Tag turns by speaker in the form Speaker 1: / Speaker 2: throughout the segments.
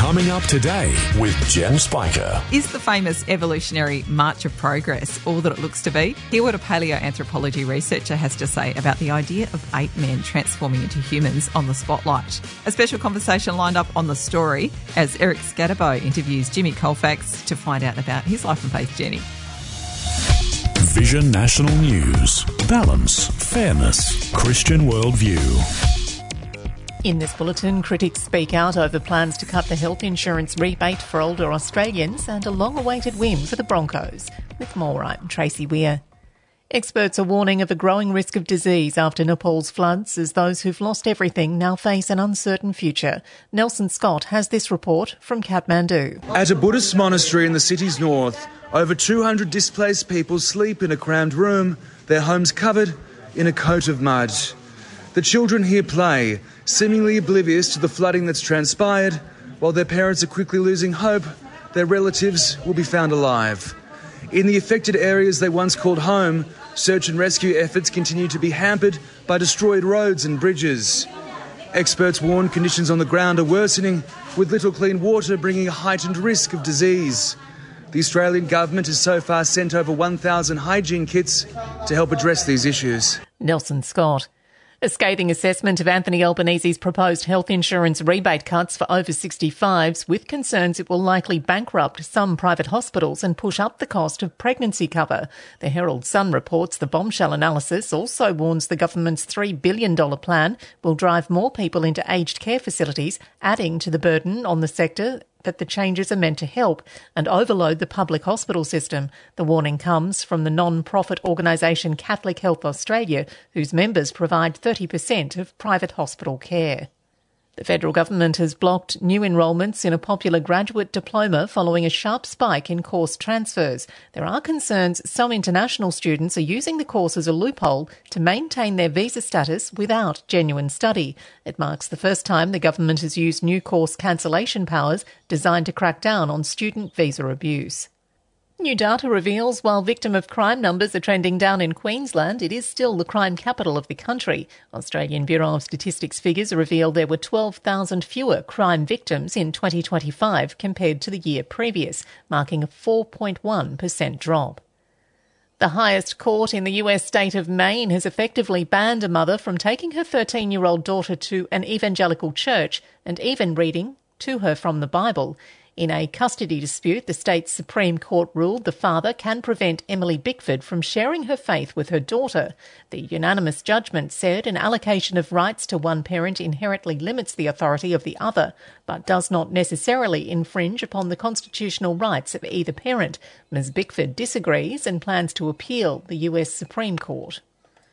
Speaker 1: Coming up today with Jen Spiker.
Speaker 2: Is the famous evolutionary March of Progress all that it looks to be? Hear what a paleoanthropology researcher has to say about the idea of ape men transforming into humans on the Spotlight. A special conversation lined up on The Story as Eric Scatterbo interviews Jimmy Colfax to find out about his life and faith journey.
Speaker 1: Vision National News. Balance, fairness, Christian worldview.
Speaker 3: In this bulletin, critics speak out over plans to cut the health insurance rebate for older Australians and a long-awaited win for the Broncos. With more, I'm Tracy Weir. Experts are warning of a growing risk of disease after Nepal's floods as those who've lost everything now face an uncertain future. Nelson Scott has this report from Kathmandu.
Speaker 4: At a Buddhist monastery in the city's north, over 200 displaced people sleep in a crammed room, their homes covered in a coat of mud. The children here play, seemingly oblivious to the flooding that's transpired, while their parents are quickly losing hope their relatives will be found alive. In the affected areas they once called home, search and rescue efforts continue to be hampered by destroyed roads and bridges. Experts warn conditions on the ground are worsening, with little clean water bringing a heightened risk of disease. The Australian government has so far sent over 1,000 hygiene kits to help address these issues.
Speaker 3: Nelson Scott. A scathing assessment of Anthony Albanese's proposed health insurance rebate cuts for over 65s, with concerns it will likely bankrupt some private hospitals and push up the cost of pregnancy cover. The Herald Sun reports the bombshell analysis also warns the government's $3 billion plan will drive more people into aged care facilities, adding to the burden on the sector that the changes are meant to help and overload the public hospital system. The warning comes from the non-profit organisation Catholic Health Australia, whose members provide 30% of private hospital care. The federal government has blocked new enrolments in a popular graduate diploma following a sharp spike in course transfers. There are concerns some international students are using the course as a loophole to maintain their visa status without genuine study. It marks the first time the government has used new course cancellation powers designed to crack down on student visa abuse. New data reveals while victim of crime numbers are trending down in Queensland, it is still the crime capital of the country. Australian Bureau of Statistics figures reveal there were 12,000 fewer crime victims in 2025 compared to the year previous, marking a 4.1% drop. The highest court in the US state of Maine has effectively banned a mother from taking her 13-year-old daughter to an evangelical church and even reading to her from the Bible. In a custody dispute, the state's Supreme Court ruled the father can prevent Emily Bickford from sharing her faith with her daughter. The unanimous judgment said an allocation of rights to one parent inherently limits the authority of the other, but does not necessarily infringe upon the constitutional rights of either parent. Ms. Bickford disagrees and plans to appeal the US Supreme Court.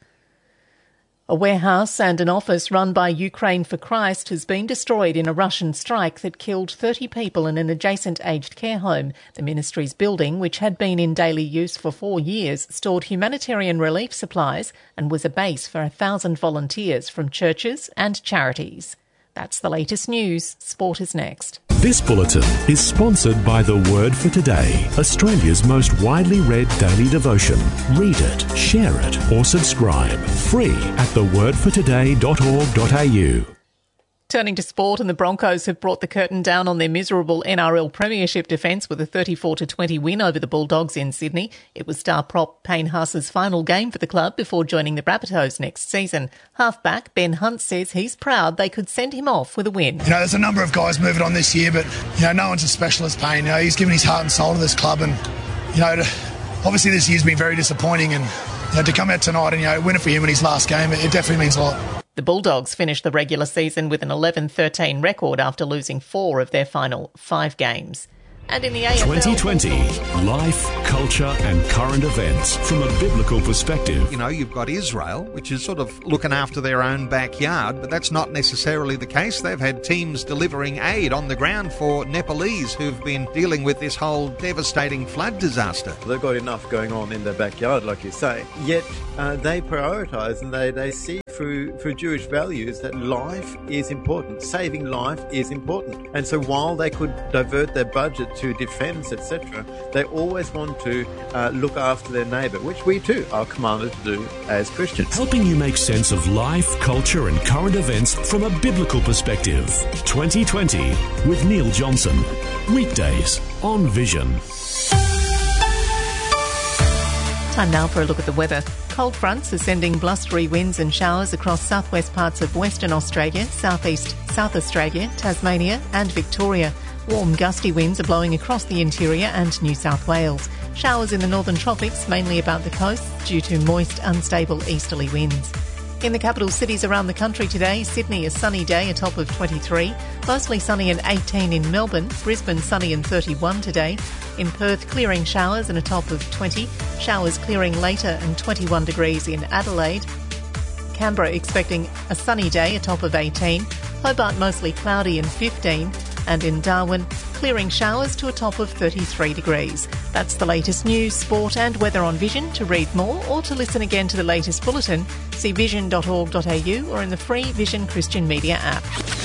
Speaker 3: A warehouse and an office run by Ukraine for Christ has been destroyed in a Russian strike that killed 30 people in an adjacent aged care home. The ministry's building, which had been in daily use for 4 years, stored humanitarian relief supplies and was a base for 1,000 volunteers from churches and charities. That's the latest news. Sport is next.
Speaker 1: This bulletin is sponsored by The Word for Today, Australia's most widely read daily devotion. Read it, share it, or subscribe. Free at thewordfortoday.org.au.
Speaker 3: Turning to sport, and the Broncos have brought the curtain down on their miserable NRL Premiership defence with a 34-20 win over the Bulldogs in Sydney. It was star prop Payne Haas's final game for the club before joining the Rabbitohs next season. Halfback Ben Hunt says he's proud they could send him off with a win.
Speaker 5: There's a number of guys moving on this year, but, no one's as special as Payne. He's given his heart and soul to this club, and, obviously this year's been very disappointing, and, to come out tonight and, win it for him in his last game, it definitely means a lot.
Speaker 3: The Bulldogs finished the regular season with an 11-13 record after losing 4 of their final 5 games. And in the AFL...
Speaker 1: 2020, life, culture and current events from a biblical perspective.
Speaker 6: You've got Israel, which is sort of looking after their own backyard, but that's not necessarily the case. They've had teams delivering aid on the ground for Nepalese who've been dealing with this whole devastating flood disaster.
Speaker 7: They've got enough going on in their backyard, like you say, yet they prioritise and they see through Jewish values that life is important. Saving life is important. And so while they could divert their budget to defence, etc., they always want to look after their neighbour, which we too are commanded to do as Christians.
Speaker 1: Helping you make sense of life, culture and current events from a biblical perspective. 2020 with Neil Johnson. Weekdays on Vision.
Speaker 3: Time now for a look at the weather. Cold fronts are sending blustery winds and showers across southwest parts of Western Australia, southeast South Australia, Tasmania and Victoria. Warm gusty winds are blowing across the interior and New South Wales. Showers in the northern tropics, mainly about the coast, due to moist, unstable easterly winds. In the capital cities around the country today, Sydney a sunny day, a top of 23, mostly sunny and 18 in Melbourne, Brisbane sunny and 31 today, in Perth clearing showers and a top of 20, showers clearing later and 21 degrees in Adelaide, Canberra expecting a sunny day, a top of 18, Hobart mostly cloudy and 15, and in Darwin clearing showers to a top of 33 degrees. That's the latest news, sport and weather on Vision. To read more or to listen again to the latest bulletin, see vision.org.au or in the free Vision Christian Media app.